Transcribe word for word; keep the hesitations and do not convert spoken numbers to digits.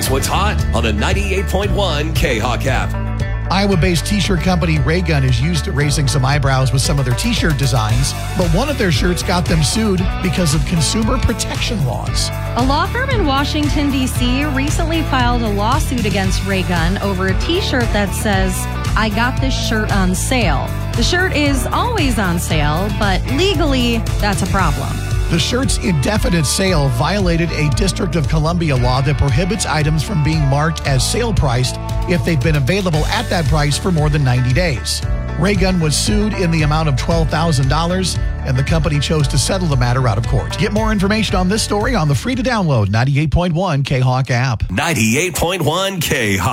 Here's what's hot on the ninety-eight point one K-Hawk app. Iowa-based t-shirt company Raygun is used to raising some eyebrows with some of their t-shirt designs, but one of their shirts got them sued because of consumer protection laws. A law firm in Washington, D C recently filed a lawsuit against Raygun over a t-shirt that says, "I got this shirt on sale." The shirt is always on sale, but legally, that's a problem. The shirt's indefinite sale violated a District of Columbia law that prohibits items from being marked as sale priced if they've been available at that price for more than ninety days. Raygun was sued in the amount of twelve thousand dollars, and the company chose to settle the matter out of court. Get more information on this story on the free-to-download ninety-eight point one K-Hawk app. ninety-eight point one K-Hawk.